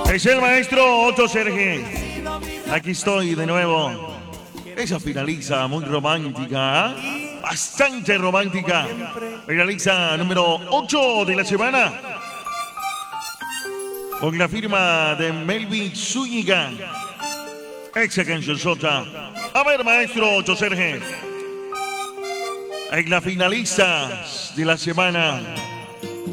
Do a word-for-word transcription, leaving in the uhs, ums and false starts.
Es el maestro Otto Serge. Aquí estoy de nuevo. Ella finaliza muy romántica, ¿eh? Bastante romántica. Finaliza número ocho de la semana. Con la firma de Melvin Zúñiga. Esa canción sota. A ver, maestro Otto Serge. En la finalista de la semana.